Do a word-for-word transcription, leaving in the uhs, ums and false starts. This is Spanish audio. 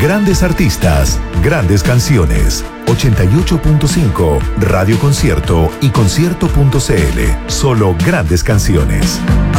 Grandes artistas, grandes canciones. ochenta y ocho punto cinco, Radio Concierto y concierto punto c l. Solo grandes canciones.